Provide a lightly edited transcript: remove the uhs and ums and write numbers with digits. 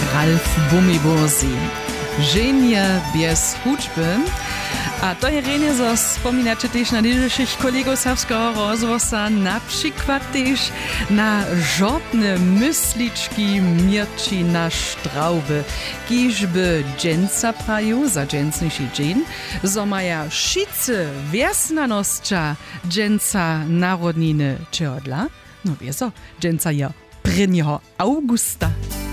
Ralf Bumibosi. Żenie bez hudźby. A to je renie, zo wspominacie też na dzisiejszych kolegów serbskiego rozwosa, na przykład też na żadne mysliczki mierci na sztrauby, kiżby dżęca praju za dżęcniejszy dzień, zo maja szicy wiesnanoscia dżęca narodniny czy odla, no wieso, dżęca je 1. augusta.